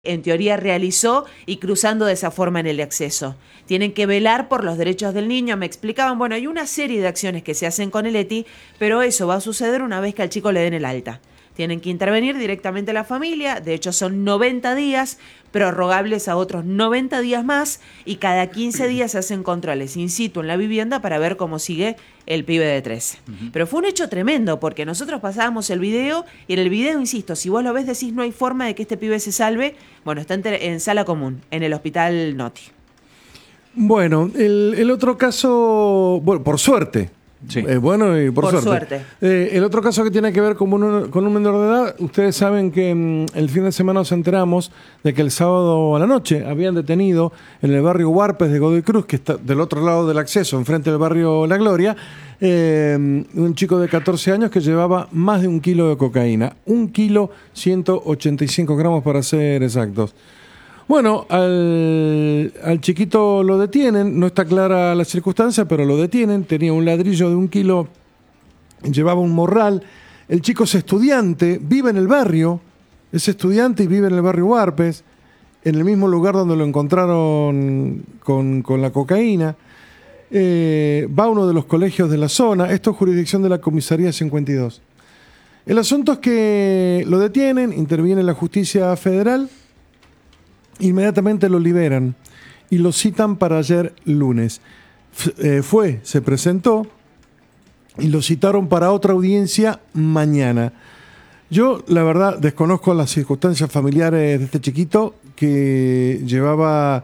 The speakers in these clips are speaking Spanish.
en teoría realizó y cruzando de esa forma en el acceso. Tienen que velar por los derechos del niño. Me explicaban, bueno, hay una serie de acciones que se hacen con el ETI, pero eso va a suceder una vez que al chico le den el alta. Tienen que intervenir directamente la familia, de hecho son 90 días, prorrogables a otros 90 días más, y cada 15 días se hacen controles in situ en la vivienda para ver cómo sigue el pibe de 13. Pero fue un hecho tremendo, porque nosotros pasábamos el video, y en el video, insisto, si vos lo ves decís no hay forma de que este pibe se salve, bueno, está en sala común, en el hospital Noti. Bueno, el otro caso, bueno, por suerte. Sí. Bueno, y por suerte. El otro caso que tiene que ver con un menor de edad, ustedes saben que el fin de semana nos enteramos de que el sábado a la noche habían detenido en el barrio Huarpes de Godoy Cruz, que está del otro lado del acceso, enfrente del barrio La Gloria, un chico de 14 años que llevaba más de 1 kilo de cocaína, 1 kilo 185 gramos para ser exactos. Bueno, al chiquito lo detienen, no está clara la circunstancia, pero lo detienen, tenía un ladrillo de 1 kilo, llevaba un morral, el chico es estudiante, vive en el barrio, es estudiante y vive en el barrio Huarpes, en el mismo lugar donde lo encontraron con la cocaína, va a uno de los colegios de la zona, esto es jurisdicción de la comisaría 52. El asunto es que lo detienen, interviene la justicia federal, inmediatamente lo liberan y lo citan para ayer lunes. Se presentó y lo citaron para otra audiencia mañana. Yo, la verdad, desconozco las circunstancias familiares de este chiquito que llevaba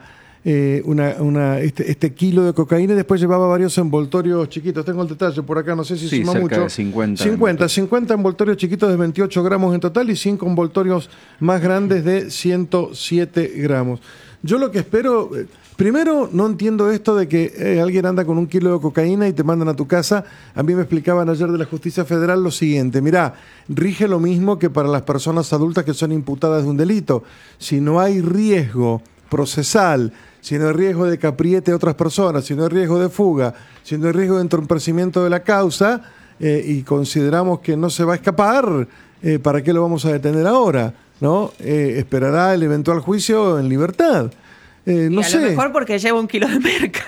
este kilo de cocaína y después llevaba varios envoltorios chiquitos. Tengo el detalle por acá, no sé si suma mucho. De 50 envoltorios chiquitos de 28 gramos en total y 5 envoltorios más grandes de 107 gramos. Yo lo que espero, primero no entiendo esto de que alguien anda con 1 kilo de cocaína y te mandan a tu casa. A mí me explicaban ayer de la Justicia Federal lo siguiente: mirá, rige lo mismo que para las personas adultas que son imputadas de un delito. Si no hay riesgo procesal, si no hay riesgo de que apriete a otras personas, si no hay riesgo de fuga, si no hay riesgo de entorpecimiento de la causa, y consideramos que no se va a escapar, ¿para qué lo vamos a detener ahora? ¿No? Esperará el eventual juicio en libertad. No sé. A lo mejor porque lleva 1 kilo de merca.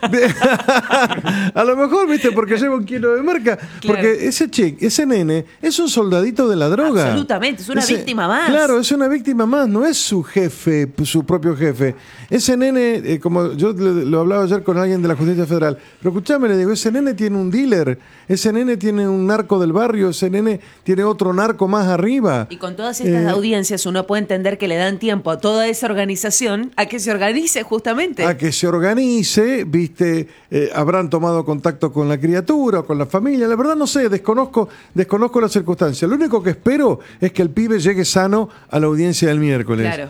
A lo mejor, viste, porque lleva 1 kilo de merca. Claro. Porque ese nene es un soldadito de la droga. Absolutamente, es una víctima más. Claro, es una víctima más, no es su jefe, su propio jefe. Ese nene, como yo lo hablaba ayer con alguien de la Justicia Federal, pero escuchame, le digo, ese nene tiene un dealer, ese nene tiene un narco del barrio, ese nene tiene otro narco más arriba. Y con todas estas audiencias uno puede entender que le dan tiempo a toda esa organización a que se organice justamente. A que se organice, viste, habrán tomado contacto con la criatura, con la familia. La verdad no sé, desconozco las circunstancias. Lo único que espero es que el pibe llegue sano a la audiencia del miércoles. Claro.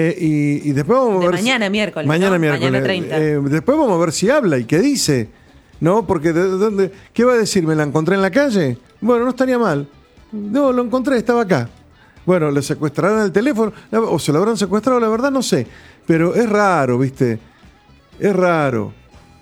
Y después vamos a ver. Mañana miércoles. Mañana ¿no? miércoles. Mañana 30. Después vamos a ver si habla y qué dice. ¿No? Porque ¿qué va a decir? ¿Me la encontré en la calle? Bueno, no estaría mal. No, lo encontré, estaba acá. Bueno, le secuestrarán el teléfono o se lo habrán secuestrado, la verdad no sé. Pero es raro, ¿viste? Es raro.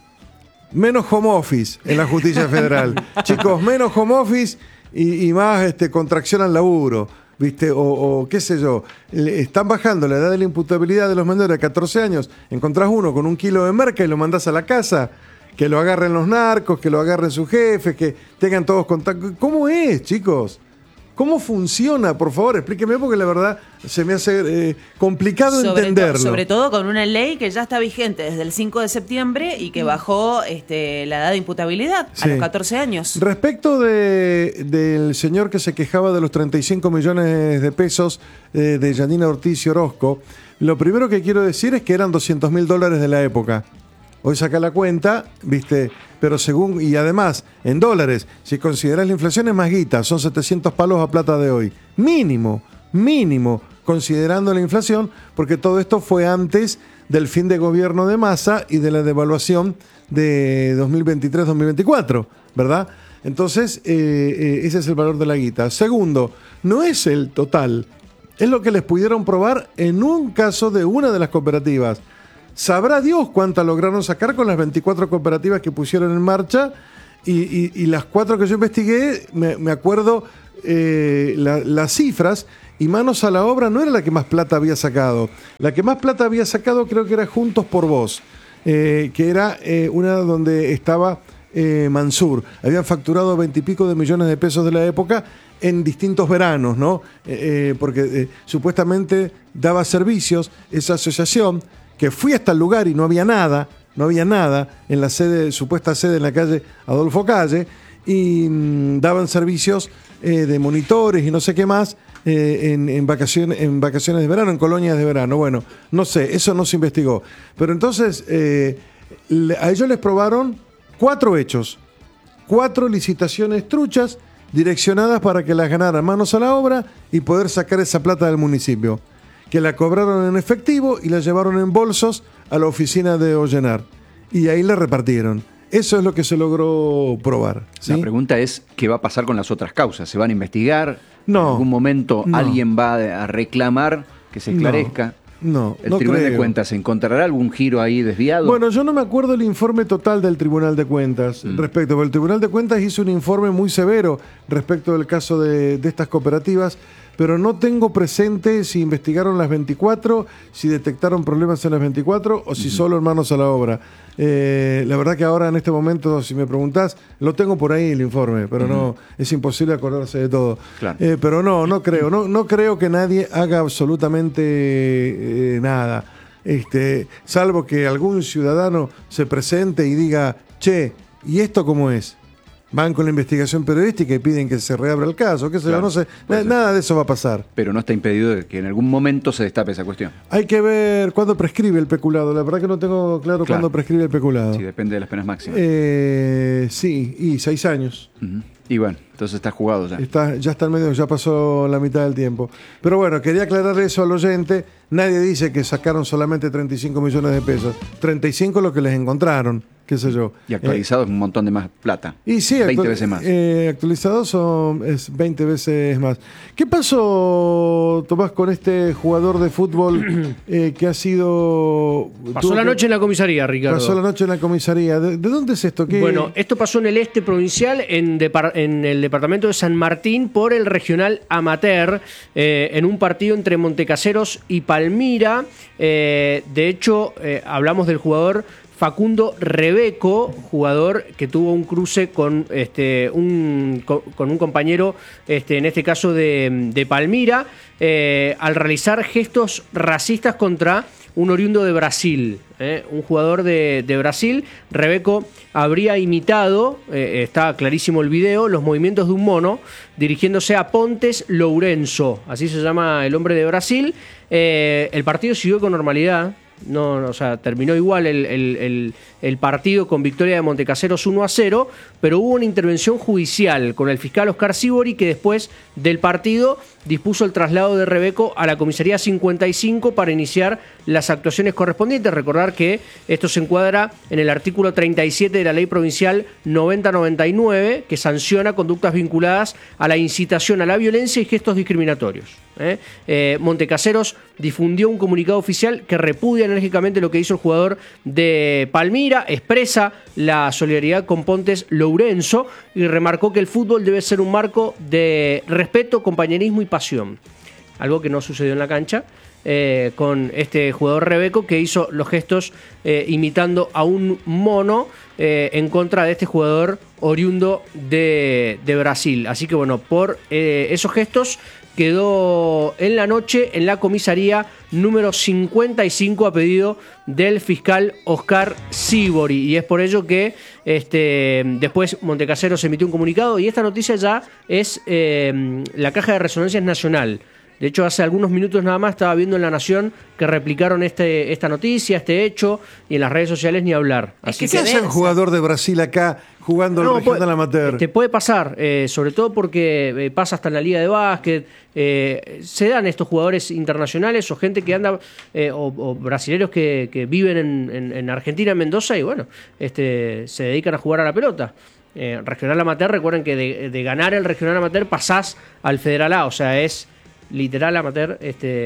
Menos home office en la Justicia Federal. Chicos, menos home office y más contracción al laburo, ¿viste? O qué sé yo. Están bajando la edad de la imputabilidad de los menores de 14 años. Encontrás uno con 1 kilo de merca y lo mandás a la casa. Que lo agarren los narcos, que lo agarren sus jefes, que tengan todos contacto. ¿Cómo es, chicos? ¿Cómo funciona? Por favor, explíqueme, porque la verdad se me hace complicado entenderlo. Sobre todo con una ley que ya está vigente desde el 5 de septiembre y que bajó la edad de imputabilidad a los 14 años. Respecto del señor que se quejaba de los 35 millones de pesos de Yanina Ortiz y Orozco, lo primero que quiero decir es que eran $200.000 de la época. Hoy saca la cuenta, ¿viste? Pero y además, en dólares, si considerás la inflación es más guita, son 700 palos a plata de hoy. Mínimo, considerando la inflación, porque todo esto fue antes del fin de gobierno de Massa y de la devaluación de 2023-2024, ¿verdad? Entonces, ese es el valor de la guita. Segundo, no es el total, es lo que les pudieron probar en un caso de una de las cooperativas. Sabrá Dios cuántas lograron sacar con las 24 cooperativas que pusieron en marcha y las 4 que yo investigué, me acuerdo las cifras y Manos a la Obra no era la que más plata había sacado. La que más plata había sacado creo que era Juntos por Vos, que era una donde estaba Mansur. Habían facturado 20 y pico de millones de pesos de la época en distintos veranos, ¿no? Porque supuestamente daba servicios esa asociación, que fui hasta el lugar y no había nada en la supuesta sede en la calle Adolfo Calle, y daban servicios de monitores y no sé qué más en vacaciones de verano, en colonias de verano. Bueno, no sé, eso no se investigó. Pero entonces a ellos les probaron 4 hechos, 4 licitaciones truchas direccionadas para que las ganaran Manos a la Obra y poder sacar esa plata del municipio, que la cobraron en efectivo y la llevaron en bolsos a la oficina de Ollenar. Y ahí la repartieron. Eso es lo que se logró probar, ¿sí? La pregunta es, ¿qué va a pasar con las otras causas? ¿Se van a investigar? No. ¿En algún momento alguien va a reclamar que se esclarezca? No, ¿El Tribunal creo. de Cuentas encontrará algún giro ahí desviado? Bueno, yo no me acuerdo el informe total del Tribunal de Cuentas respecto, porque el Tribunal de Cuentas hizo un informe muy severo respecto del caso de estas cooperativas, pero no tengo presente si investigaron las 24, si detectaron problemas en las 24 o si solo en Manos a la Obra. La verdad que ahora en este momento, si me preguntás, lo tengo por ahí el informe, pero no, es imposible acordarse de todo. Claro. Pero no creo, no creo que nadie haga absolutamente nada. Salvo que algún ciudadano se presente y diga, che, ¿y esto cómo es? Van con la investigación periodística y piden que se reabra el caso, qué sé yo, no sé, nada de eso va a pasar. Pero no está impedido de que en algún momento se destape esa cuestión. Hay que ver cuándo prescribe el peculado, la verdad que no tengo claro cuándo prescribe el peculado. Sí, depende de las penas máximas. Sí, y 6 años. Y bueno, entonces está jugado ya. Ya está en medio, ya pasó la mitad del tiempo. Pero bueno, quería aclarar eso al oyente. Nadie dice que sacaron solamente 35 millones de pesos. 35 lo que les encontraron, qué sé yo. Y actualizado es un montón de más plata. Y sí, 20 veces más. Actualizados es 20 veces más. ¿Qué pasó, Tomás, con este jugador de fútbol que ha sido... Pasó la noche en la comisaría, Ricardo. Pasó la noche en la comisaría. ¿De dónde es esto? Bueno, esto pasó en el este provincial, en el departamento de San Martín, por el regional amateur, en un partido entre Montecaseros y Palmira. De hecho, hablamos del jugador Facundo Rebeco, jugador que tuvo un cruce con un compañero, en este caso de Palmira, al realizar gestos racistas contra un oriundo de Brasil, un jugador de Brasil. Rebeco habría imitado, está clarísimo el video, los movimientos de un mono dirigiéndose a Pontes Lourenço, así se llama el hombre de Brasil. El partido siguió con normalidad. O sea, terminó igual el partido con victoria de Montecaseros 1-0, pero hubo una intervención judicial con el fiscal Oscar Sibori, que después del partido dispuso el traslado de Rebeco a la comisaría 55 para iniciar las actuaciones correspondientes. Recordar que esto se encuadra en el artículo 37 de la ley provincial 9099, que sanciona conductas vinculadas a la incitación a la violencia y gestos discriminatorios. Montecaseros difundió un comunicado oficial que repudia enérgicamente lo que hizo el jugador de Palmira, expresa la solidaridad con Pontes Lourenço y remarcó que el fútbol debe ser un marco de respeto, compañerismo y pasión. Algo que no sucedió en la cancha con este jugador Rebeco, que hizo los gestos imitando a un mono en contra de este jugador oriundo de Brasil. Así que bueno, por esos gestos quedó en la noche en la comisaría número 55 a pedido del fiscal Oscar Sibori, y es por ello que después Montecaseros emitió un comunicado, y esta noticia ya es la caja de resonancias nacional. De hecho, hace algunos minutos nada más estaba viendo en La Nación que replicaron esta noticia, este hecho, y en las redes sociales ni hablar. Así ¿Qué hace un jugador de Brasil acá jugando el regional amateur? Te puede pasar, sobre todo porque pasa hasta en la liga de básquet. Se dan estos jugadores internacionales o gente que anda, o brasileños que viven en Argentina, en Mendoza, y bueno, se dedican a jugar a la pelota. Regional amateur, recuerden que de ganar el regional amateur pasás al Federal A, o sea, es literal amateur.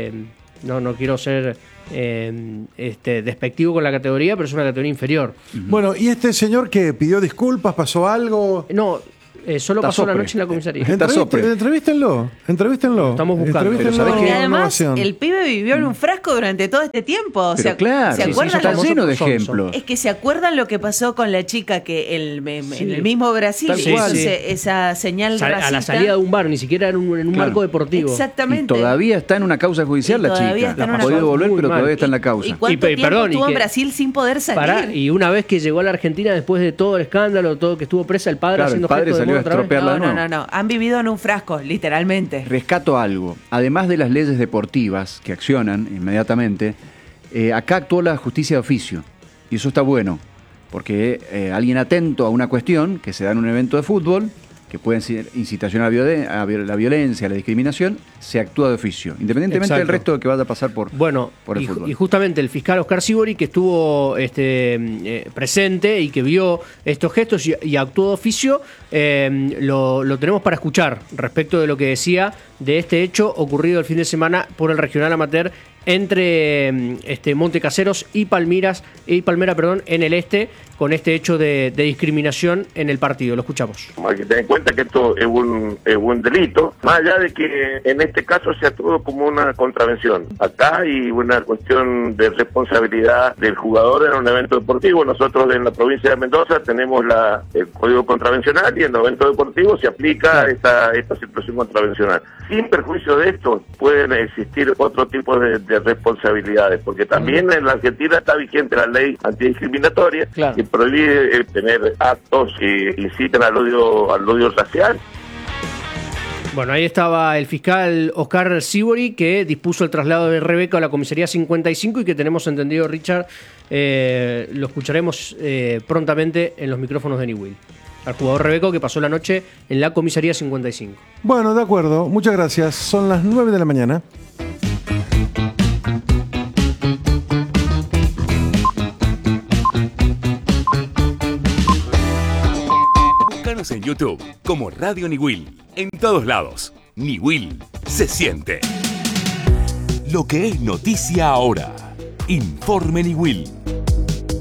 No quiero ser despectivo con la categoría, pero es una categoría inferior. Bueno, ¿y este señor que pidió disculpas, pasó algo? No, Solo pasó la noche en la comisaría. Entrevístenlo. Estamos buscando. Y además, el pibe vivió en un frasco durante todo este tiempo. Pero claro, ¿se acuerdan? Está lleno de ejemplos. Es que se acuerdan lo que pasó con la chica que en el mismo Brasil hizo esa señal racista. A la salida de un bar, ni siquiera en un marco deportivo. Exactamente. Y todavía está en una causa judicial la chica. Ha podido volver, pero todavía está en la causa. ¿Y cuánto tiempo estuvo en Brasil sin poder salir? Y una vez que llegó a la Argentina, después de todo el escándalo, todo que estuvo presa, el padre haciendo gestos de modo otra vez. No. Han vivido en un frasco, literalmente. Rescato algo. Además de las leyes deportivas que accionan inmediatamente, acá actuó la justicia de oficio. Y eso está bueno, porque alguien atento a una cuestión que se da en un evento de fútbol, que puede ser incitación a la violencia, a la discriminación, se actúa de oficio, independientemente del resto de que vaya a pasar por el fútbol. Y justamente el fiscal Oscar Sibori, que estuvo presente y que vio estos gestos y actuó de oficio, lo tenemos para escuchar respecto de lo que decía de este hecho ocurrido el fin de semana por el regional amateur entre Montecaseros y Palmira, en el con este hecho de discriminación en el partido. Lo escuchamos. Hay que tener en cuenta que esto es un delito, más allá de que en este caso se actuó como una contravención. Acá hay una cuestión de responsabilidad del jugador en un evento deportivo. Nosotros en la provincia de Mendoza tenemos el código contravencional y en los eventos deportivos se aplica esta situación contravencional. Sin perjuicio de esto, pueden existir otro tipo de responsabilidades, porque también en la Argentina está vigente la ley antidiscriminatoria que prohíbe tener actos que inciten al odio racial. Bueno, ahí estaba el fiscal Oscar Sibori, que dispuso el traslado de Rebeca a la comisaría 55 y que tenemos entendido, Richard, lo escucharemos prontamente en los micrófonos de Niwil. Al jugador Rebeco que pasó la noche en la comisaría 55. Bueno, de acuerdo. Muchas gracias. Son las 9 de la mañana. Búscanos en YouTube como Radio Niwil. En todos lados. Niwil se siente. Lo que es noticia ahora. Informe Niwil.